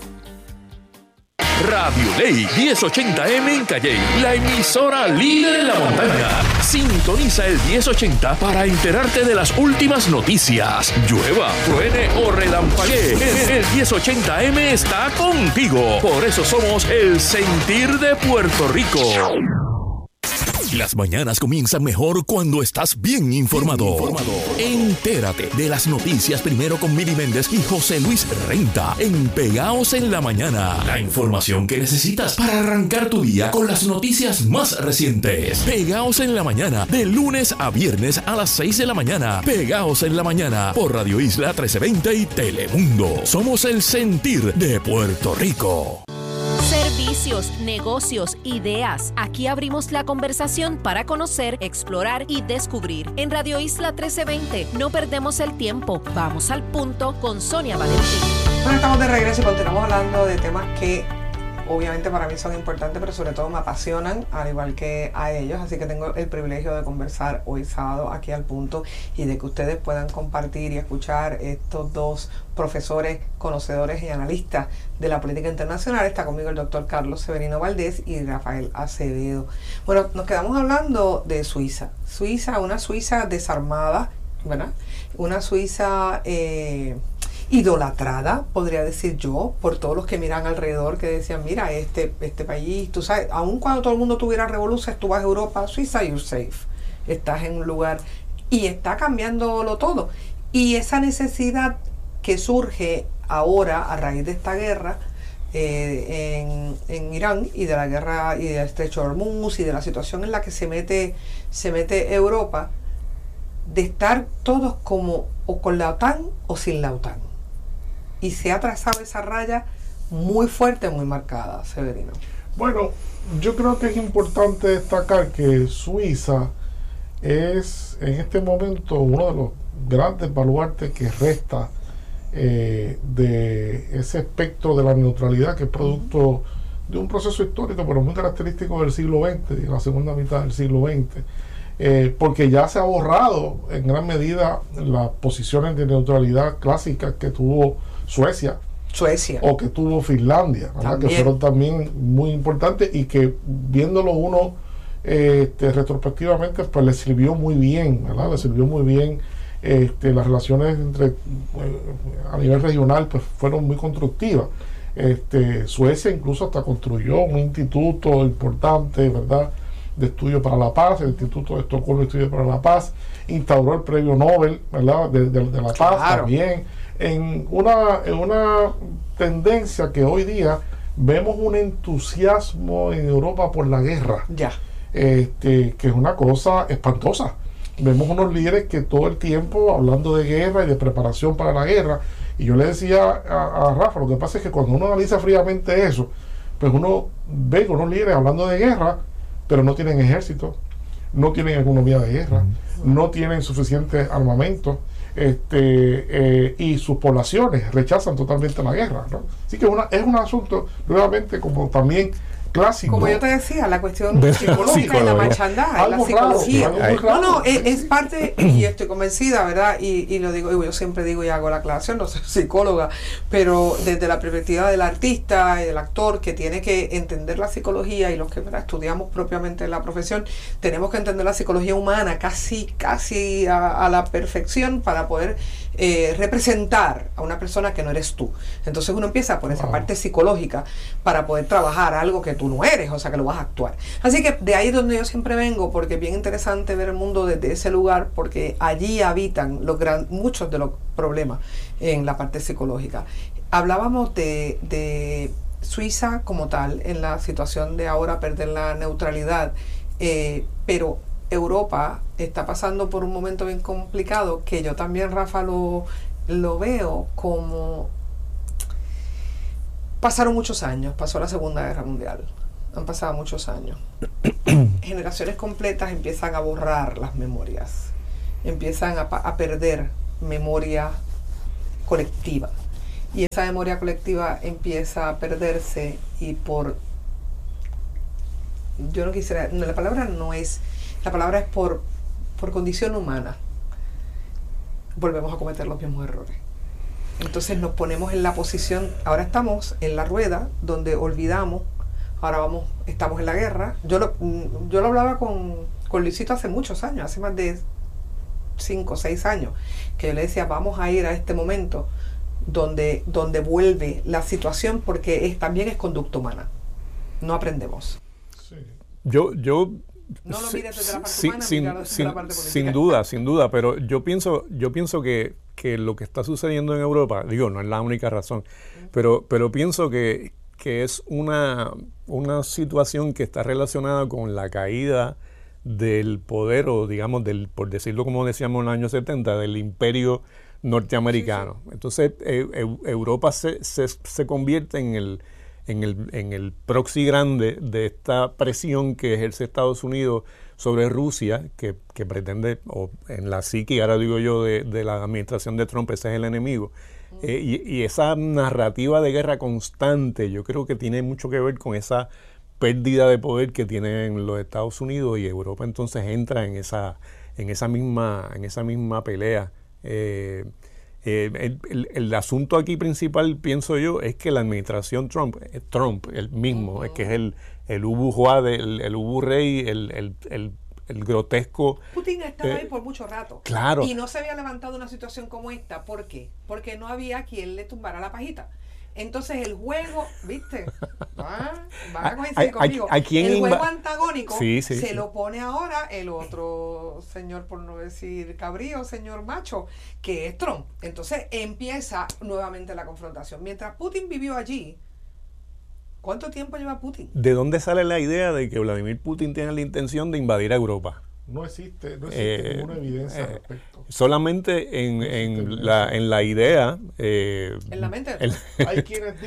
Radio Ley 1080M en Calley, la emisora líder en la montaña. Sintoniza el 1080 para enterarte de las últimas noticias. Llueva, truene o relampaguee, el 1080M está contigo. Por eso somos el sentir de Puerto Rico. Las mañanas comienzan mejor cuando estás bien informado. Entérate de las noticias primero con Mili Méndez y José Luis Renta en Pegaos en la Mañana. La información que necesitas para arrancar tu día con las noticias más recientes. Pegaos en la Mañana, de lunes a viernes a las 6 de la mañana. Pegaos en la Mañana por Radio Isla 1320 y Telemundo. Somos el sentir de Puerto Rico. Servicios, negocios, ideas. Aquí abrimos la conversación para conocer, explorar y descubrir. En Radio Isla 1320 no perdemos el tiempo. Vamos al punto con Sonia Valentín. Bueno, estamos de regreso y continuamos hablando de temas que obviamente para mí son importantes, pero sobre todo me apasionan, al igual que a ellos. Así que tengo el privilegio de conversar hoy sábado aquí al punto y de que ustedes puedan compartir y escuchar estos dos profesores, conocedores y analistas de la política internacional. Está conmigo el doctor Carlos Severino Valdés y Rafael Acevedo. Bueno, nos quedamos hablando de Suiza. Suiza, una Suiza desarmada, ¿verdad? Una Suiza idolatrada, podría decir yo, por todos los que miran alrededor, que decían, mira, este país, tú sabes, aun cuando todo el mundo tuviera revoluciones, tú vas a Europa, Suiza, you're safe. Estás en un lugar y está cambiándolo todo. Y esa necesidad que surge ahora a raíz de esta guerra en Irán y de la guerra y del estrecho de Hormuz y de la situación en la que se mete Europa, de estar todos como o con la OTAN o sin la OTAN. Y se ha trazado esa raya muy fuerte, muy marcada, Severino. Bueno, yo creo que es importante destacar que Suiza es en este momento uno de los grandes baluartes que resta de ese espectro de la neutralidad, que es producto de un proceso histórico, pero muy característico del siglo XX, de la segunda mitad del siglo XX, porque ya se ha borrado en gran medida las posiciones de neutralidad clásicas que tuvo Suecia o que tuvo Finlandia, ¿verdad? Que fueron también muy importantes y que viéndolo uno retrospectivamente, pues le sirvió muy bien, ¿verdad? Le sirvió muy bien. Las relaciones a nivel regional pues fueron muy constructivas. Suecia incluso hasta construyó un instituto importante, ¿verdad?, de estudio para la paz, el Instituto de Estocolmo de Estudio para la Paz, instauró el premio Nobel, ¿verdad?, de la paz, también en una tendencia que hoy día vemos un entusiasmo en Europa por la guerra, que es una cosa espantosa. Vemos unos líderes que todo el tiempo hablando de guerra y de preparación para la guerra. Y yo le decía a Rafa, lo que pasa es que cuando uno analiza fríamente eso, pues uno ve con unos líderes hablando de guerra, pero no tienen ejército, no tienen economía de guerra, no tienen suficiente armamento, y sus poblaciones rechazan totalmente la guerra, ¿no? Así que es un asunto, nuevamente, como también clásico. Como yo te decía, la cuestión psicológica y la marchandad, la psicología. No, es parte, y estoy convencida, ¿verdad? Y lo digo, yo siempre digo y hago la aclaración, no soy psicóloga, pero desde la perspectiva del artista y del actor que tiene que entender la psicología, y los que, ¿verdad?, estudiamos propiamente la profesión, tenemos que entender la psicología humana casi a la perfección para poder representar a una persona que no eres tú. Entonces uno empieza por esa parte psicológica para poder trabajar algo que tú no eres, o sea, que lo vas a actuar. Así que de ahí es donde yo siempre vengo, porque es bien interesante ver el mundo desde ese lugar, porque allí habitan muchos de los problemas en la parte psicológica. Hablábamos de Suiza como tal, en la situación de ahora perder la neutralidad, pero Europa está pasando por un momento bien complicado, que yo también, Rafa, lo veo como... Pasaron muchos años, pasó la Segunda Guerra Mundial, han pasado muchos años. Generaciones completas empiezan a borrar las memorias, empiezan a perder memoria colectiva. Y esa memoria colectiva empieza a perderse yo no quisiera, la palabra es por condición humana. Volvemos a cometer los mismos errores. Entonces nos ponemos en la posición, ahora estamos en la rueda donde olvidamos, estamos en la guerra. Yo lo hablaba con Luisito hace muchos años, hace más de 5 o 6 años, que yo le decía, vamos a ir a este momento donde vuelve la situación, porque también es conducta humana. No aprendemos. Sí. Yo no lo mires desde la parte humana, míralo desde la parte sin política. duda, pero yo pienso que lo que está sucediendo en Europa, no es la única razón, pero pienso que es una situación que está relacionada con la caída del poder, o digamos, por decirlo como decíamos en los años 70, del imperio norteamericano. Sí. Entonces Europa se convierte en el proxy grande de esta presión que ejerce Estados Unidos sobre Rusia, que pretende, o en la psique, ahora digo yo, de la administración de Trump, ese es el enemigo. Y esa narrativa de guerra constante, yo creo que tiene mucho que ver con esa pérdida de poder que tienen los Estados Unidos, y Europa entonces entra en esa misma pelea. El asunto aquí principal, pienso yo, es que la administración Trump, el mismo, es que es el Ubu Juá, el Ubu Rey, el grotesco. Putin estaba ahí por mucho rato. Claro. Y no se había levantado una situación como esta. ¿Por qué? Porque no había quien le tumbara la pajita. Entonces el juego, ¿viste? Van a coincidir conmigo. El juego antagónico se lo pone ahora el otro señor, por no decir cabrío, señor macho, que es Trump. Entonces empieza nuevamente la confrontación. Mientras Putin vivió allí, ¿cuánto tiempo lleva Putin? ¿De dónde sale la idea de que Vladimir Putin tiene la intención de invadir a Europa? No existe ninguna evidencia al respecto. Solamente en la idea. En la mente. Hay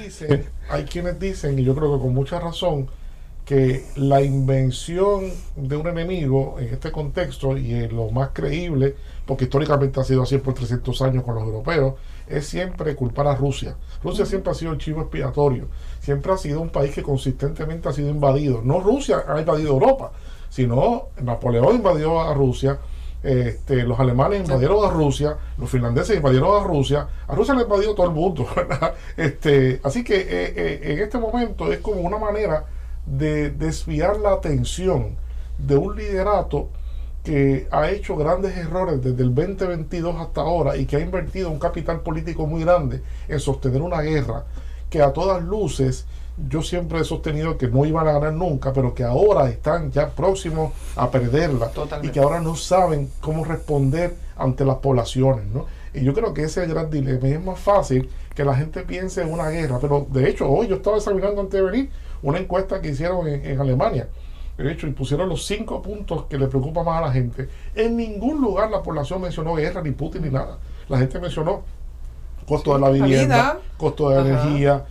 quienes dicen, y yo creo que con mucha razón, que la invención de un enemigo en este contexto, y es lo más creíble, porque históricamente ha sido así por 300 años con los europeos, es siempre culpar a Rusia. Rusia siempre ha sido el chivo expiatorio, siempre ha sido un país que consistentemente ha sido invadido. No Rusia ha invadido Europa, sino Napoleón invadió a Rusia, los alemanes invadieron a Rusia, los finlandeses invadieron a Rusia le invadió todo el mundo, ¿verdad? Así que en este momento es como una manera de desviar la atención de un liderato que ha hecho grandes errores desde el 2022 hasta ahora y que ha invertido un capital político muy grande en sostener una guerra que a todas luces yo siempre he sostenido que no iban a ganar nunca, pero que ahora están ya próximos a perderla. Totalmente. Y que ahora no saben cómo responder ante las poblaciones, ¿no? Y yo creo que ese es el gran dilema. Es más fácil que la gente piense en una guerra, pero de hecho hoy yo estaba examinando antes de venir una encuesta que hicieron en Alemania, de hecho, y pusieron los 5 puntos que le preocupan más a la gente. En ningún lugar la población mencionó guerra, ni Putin, ni nada. La gente mencionó costo de la vivienda, costo de la energía,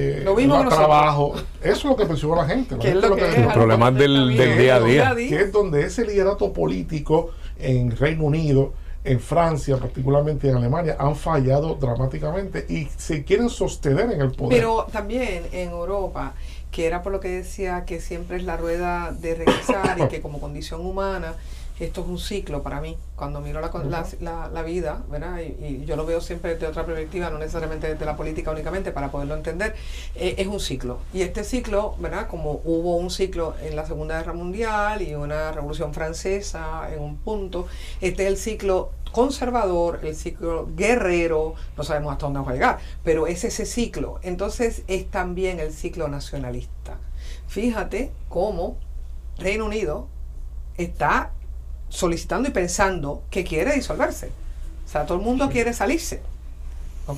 trabajo. Eso es lo que mencionó la gente. Los problemas del día a día. Que es donde ese liderato político en Reino Unido, en Francia, particularmente en Alemania, han fallado dramáticamente y se quieren sostener en el poder. Pero también en Europa, que era por lo que decía que siempre es la rueda de regresar y que como condición humana esto es un ciclo para mí, cuando miro la vida, ¿verdad? Y yo lo veo siempre desde otra perspectiva, no necesariamente desde la política únicamente, para poderlo entender, es un ciclo. Y este ciclo, ¿verdad? Como hubo un ciclo en la Segunda Guerra Mundial y una Revolución Francesa en un punto, este es el ciclo conservador, el ciclo guerrero, no sabemos hasta dónde va a llegar, pero es ese ciclo. Entonces es también el ciclo nacionalista. Fíjate cómo Reino Unido está solicitando y pensando que quiere disolverse. O sea, todo el mundo quiere salirse. ¿Ok?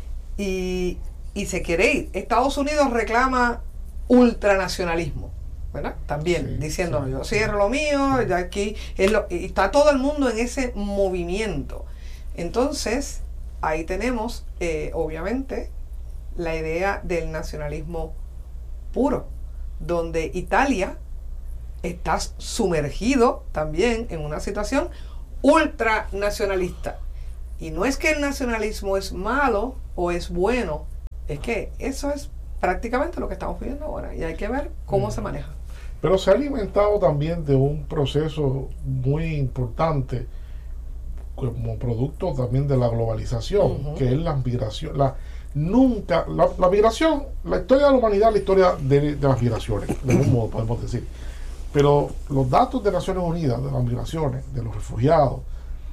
Y se quiere ir. Estados Unidos reclama ultranacionalismo, ¿verdad? También diciéndolo, yo cierro lo mío, ya aquí y está todo el mundo en ese movimiento. Entonces, ahí tenemos, obviamente, la idea del nacionalismo puro, donde Italia estás sumergido también en una situación ultranacionalista. Y no es que el nacionalismo es malo o es bueno, es que eso es prácticamente lo que estamos viviendo ahora y hay que ver cómo se maneja. Pero se ha alimentado también de un proceso muy importante como producto también de la globalización, que es la migración. La migración, la historia de la humanidad es la historia de las migraciones, de algún modo podemos decir. Pero los datos de Naciones Unidas, de las migraciones, de los refugiados,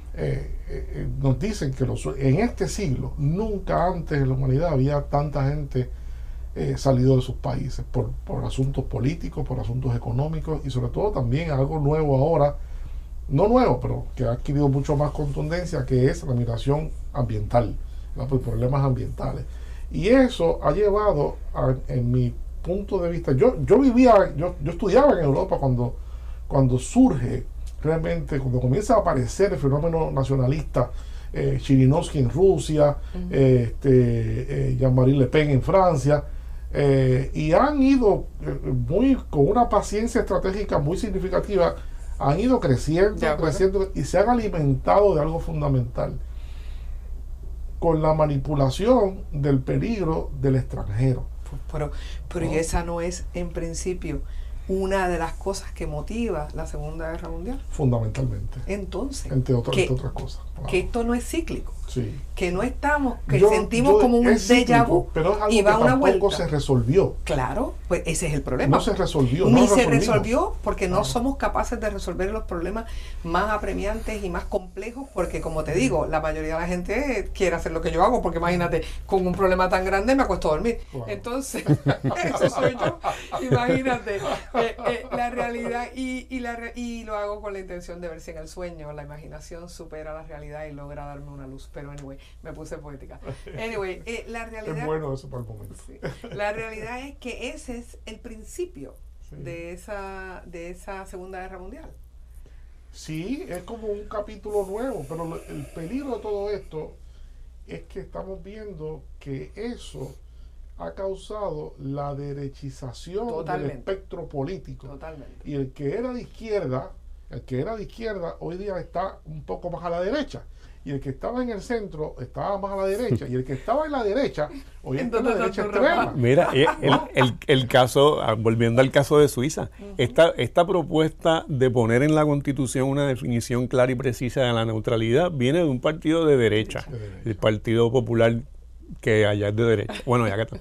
nos dicen que en este siglo, nunca antes en la humanidad había tanta gente salido de sus países por asuntos políticos, por asuntos económicos y sobre todo también algo nuevo ahora, no nuevo, pero que ha adquirido mucho más contundencia, que es la migración ambiental, ¿no? Por problemas ambientales. Y eso ha llevado, en mi punto de vista, yo estudiaba en Europa cuando surge realmente, cuando comienza a aparecer el fenómeno nacionalista, Chirinovsky en Rusia, Jean-Marie Le Pen en Francia, y han ido con una paciencia estratégica muy significativa, han ido creciendo y se han alimentado de algo fundamental, con la manipulación del peligro del extranjero. Pero ¿no? Y esa no es en principio una de las cosas que motiva la Segunda Guerra Mundial. Fundamentalmente. Entonces, entre otras cosas. Que esto no es cíclico. Sí. Que no estamos, que sentimos como un déjà vu, pero es algo y va que una tampoco vuelta. se resolvió. Claro, pues ese es el problema. No se resolvió. Ni no se resolvimos. resolvió porque no somos capaces de resolver los problemas más apremiantes y más complejos, porque como te digo, la mayoría de la gente quiere hacer lo que yo hago, porque imagínate, con un problema tan grande me acuesto a dormir. Wow. Entonces, eso soy yo. Imagínate, la realidad y lo hago con la intención de ver si en el sueño la imaginación supera la realidad y logra darme una luz. Pero anyway, me puse poética. Anyway, la realidad... Es bueno eso para el momento. Sí, la realidad es que ese es el principio Sí. de esa Segunda Guerra Mundial. Sí, es como un capítulo nuevo, pero el peligro de todo esto es que estamos viendo que eso ha causado la derechización Totalmente. del espectro político. Totalmente. Y el que era de izquierda, hoy día está un poco más a la derecha. Y el que estaba en el centro estaba más a la derecha. Y el que estaba en la derecha, hoy está en la derecha extrema. Mira, el caso, volviendo al caso de Suiza, esta propuesta de poner en la Constitución una definición clara y precisa de la neutralidad viene de un partido de derecha, el Partido Popular, que allá es de derecha. Bueno, ya que está.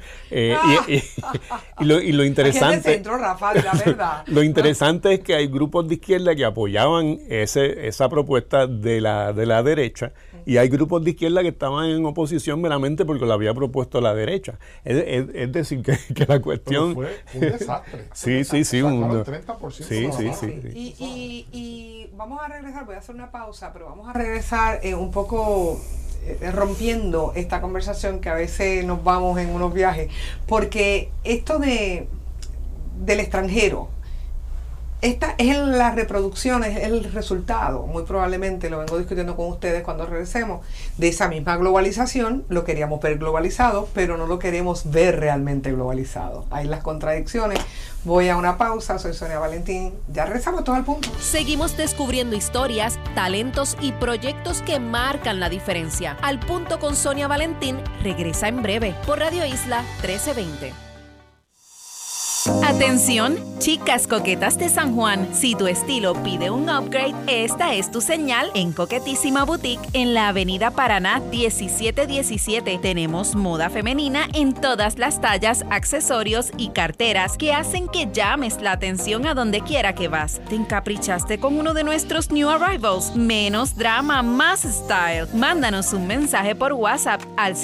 Y lo interesante... Aquí en el centro, Rafa, la verdad. Lo interesante es que hay grupos de izquierda que apoyaban esa propuesta de la derecha, y hay grupos de izquierda que estaban en oposición meramente porque lo había propuesto la derecha. Es decir, que la cuestión... Pero fue un desastre. Sí. Sacaron el 30% Sí. Y vamos a regresar, voy a hacer una pausa, pero vamos a regresar un poco... rompiendo esta conversación que a veces nos vamos en unos viajes, porque esto del extranjero, esta es la reproducción, es el resultado, muy probablemente lo vengo discutiendo con ustedes cuando regresemos, de esa misma globalización. Lo queríamos ver globalizado, pero no lo queremos ver realmente globalizado. Hay las contradicciones. Voy a una pausa, soy Sonia Valentín, ya regresamos todo al punto. Seguimos descubriendo historias, talentos y proyectos que marcan la diferencia. Al Punto con Sonia Valentín regresa en breve por Radio Isla 1320. Atención, chicas coquetas de San Juan, si tu estilo pide un upgrade, esta es tu señal en Coquetísima Boutique en la Avenida Paraná 1717. Tenemos moda femenina en todas las tallas, accesorios y carteras que hacen que llames la atención a donde quiera que vas. ¿Te encaprichaste con uno de nuestros new arrivals? Menos drama, más style. Mándanos un mensaje por WhatsApp al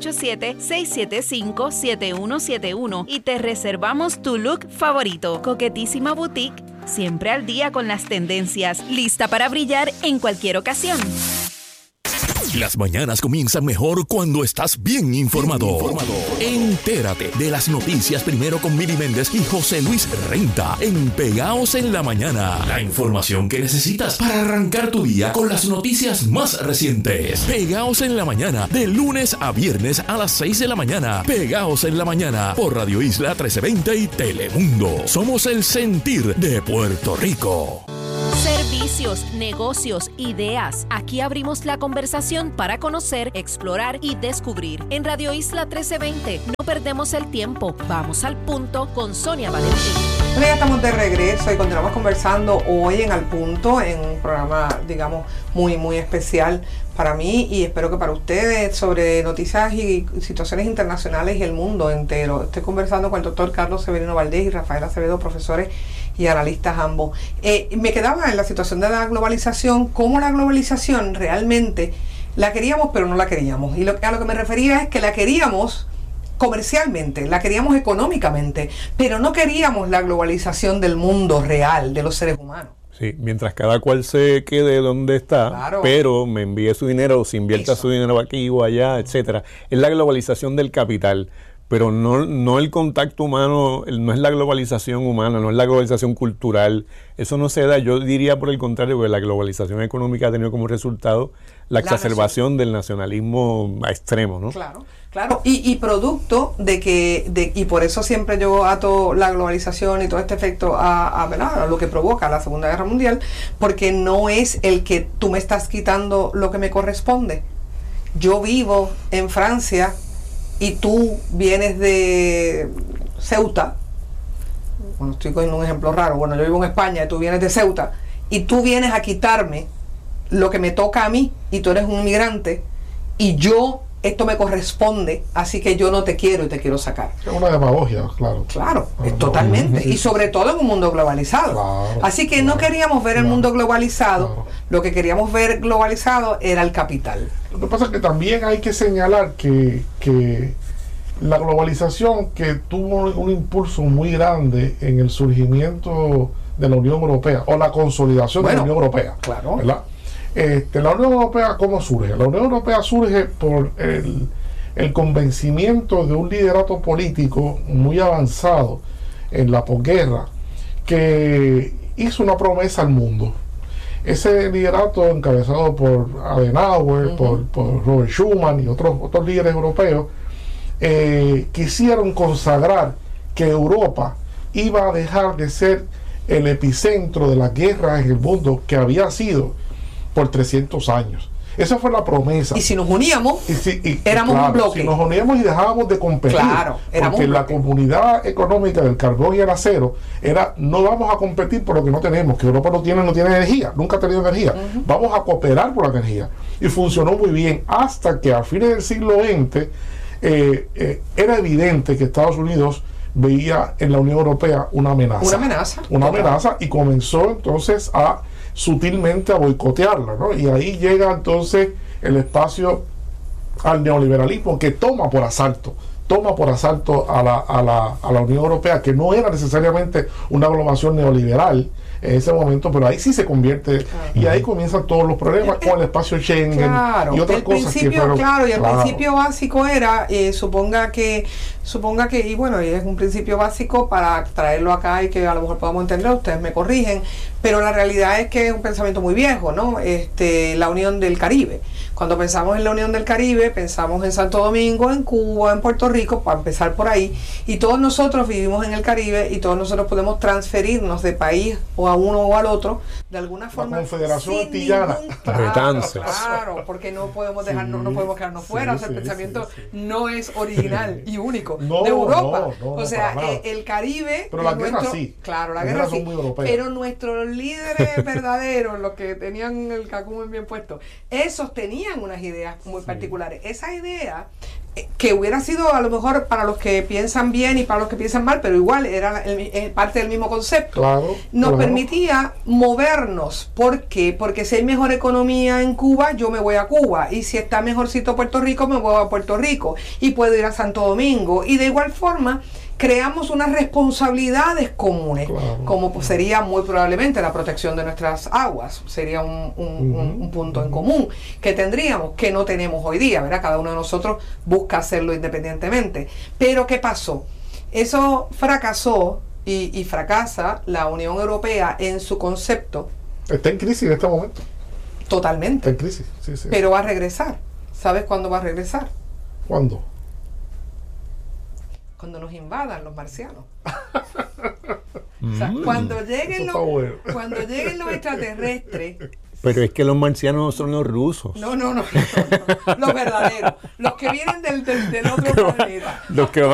787-675-7171 y te reservamos tu look favorito. Coquetísima Boutique, siempre al día con las tendencias, lista para brillar en cualquier ocasión. Las mañanas comienzan mejor cuando estás bien informado. Entérate de las noticias primero con Mili Méndez y José Luis Renta en Pegaos en la Mañana. La información que necesitas para arrancar tu día con las noticias más recientes. Pegaos en la Mañana, de lunes a viernes a las 6 de la mañana. Pegaos en la Mañana por Radio Isla 1320 y Telemundo. Somos el sentir de Puerto Rico. Servicios, negocios, ideas. Aquí abrimos la conversación para conocer, explorar y descubrir. En Radio Isla 1320 no perdemos el tiempo. Vamos al punto con Sonia Valentín. Bueno, ya estamos de regreso y continuamos conversando hoy en Al Punto, en un programa, digamos, muy, muy especial para mí y espero que para ustedes, sobre noticias y situaciones internacionales y el mundo entero. Estoy conversando con el doctor Carlos Severino Valdés y Rafael Acevedo, profesores y analistas ambos. Me quedaba en la situación de la globalización, cómo la globalización realmente la queríamos, pero no la queríamos. Y a lo que me refería es que la queríamos comercialmente, la queríamos económicamente, pero no queríamos la globalización del mundo real, de los seres humanos. Sí, mientras cada cual se quede donde está, Claro. pero me envíe su dinero o se invierta Eso. su dinero aquí o allá, etcétera. Es la globalización del capital, pero no el contacto humano, no es la globalización humana, no es la globalización cultural. Eso no se da. Yo diría por el contrario, que la globalización económica ha tenido como resultado la exacerbación del nacionalismo a extremo, ¿no? Claro, claro. Y producto y por eso siempre yo ato la globalización y todo este efecto a lo que provoca la Segunda Guerra Mundial, porque no es el que tú me estás quitando lo que me corresponde. Yo vivo en Francia y tú vienes de Ceuta. Bueno, estoy cogiendo un ejemplo raro. Bueno, yo vivo en España y tú vienes de Ceuta y tú vienes a quitarme lo que me toca a mí y tú eres un inmigrante y esto me corresponde, así que yo no te quiero y te quiero sacar. Es una demagogia, claro. Claro, totalmente. Y sobre todo en un mundo globalizado. Claro, así que no queríamos ver el mundo globalizado, lo que queríamos ver globalizado era el capital. Lo que pasa es que también hay que señalar que la globalización, que tuvo un impulso muy grande en el surgimiento de la Unión Europea, o la consolidación de la Unión Europea. Claro. ¿Verdad? La Unión Europea, ¿cómo surge? La Unión Europea surge por el convencimiento de un liderato político muy avanzado en la posguerra, que hizo una promesa al mundo. Ese liderato, encabezado por Adenauer, por Robert Schuman y otros líderes europeos, quisieron consagrar que Europa iba a dejar de ser el epicentro de las guerras en el mundo que había sido por 300 años. Esa fue la promesa. Y si nos uníamos, éramos un bloque. Si nos uníamos y dejábamos de competir, porque la comunidad económica del carbón y el acero era: no vamos a competir por lo que no tenemos, que Europa no tiene energía, nunca ha tenido energía. Vamos a cooperar por la energía. Y funcionó muy bien, hasta que a fines del siglo XX era evidente que Estados Unidos veía en la Unión Europea una amenaza. Una amenaza, y comenzó entonces sutilmente a boicotearla, ¿no? Y ahí llega entonces el espacio al neoliberalismo, que toma por asalto a la Unión Europea, que no era necesariamente una globalización neoliberal en ese momento, pero ahí sí se convierte, y ahí comienzan todos los problemas con el espacio Schengen y otras cosas. El principio básico era, suponga que, y bueno, y es un principio básico para traerlo acá y que a lo mejor podamos entender, ustedes me corrigen, pero la realidad es que es un pensamiento muy viejo, ¿no? La Unión del Caribe. Cuando pensamos en la Unión del Caribe, pensamos en Santo Domingo, en Cuba, en Puerto Rico, para empezar por ahí, y todos nosotros vivimos en el Caribe y todos nosotros podemos transferirnos de país o a uno o al otro, de alguna forma. La Confederación Antillana. Claro, porque no podemos dejarnos, no podemos quedarnos fuera. O sea, el pensamiento no es original y único de Europa. O sea, el Caribe. Pero la guerra sí. Claro, la guerra sí. Pero nuestros líderes verdaderos, los que tenían el cacumen bien puesto, esos tenían unas ideas muy particulares. Esa idea que hubiera sido a lo mejor para los que piensan bien y para los que piensan mal, pero igual era parte del mismo concepto, nos permitía movernos. ¿Por qué? Porque si hay mejor economía en Cuba, yo me voy a Cuba, y si está mejorcito Puerto Rico, me voy a Puerto Rico, y puedo ir a Santo Domingo, y de igual forma creamos unas responsabilidades comunes, como pues sería muy probablemente la protección de nuestras aguas, sería un punto en común que tendríamos, que no tenemos hoy día, ¿verdad? Cada uno de nosotros busca hacerlo independientemente. Pero ¿qué pasó? Eso fracasó y fracasa la Unión Europea en su concepto. Está en crisis en este momento. Totalmente. Está en crisis, sí. Pero va a regresar. ¿Sabes cuándo va a regresar? ¿Cuándo? Cuando nos invadan los marcianos. O sea, cuando lleguen los extraterrestres. Pero es que los marcianos son los rusos. No. Los verdaderos. Los que vienen del otro planeta. Los que van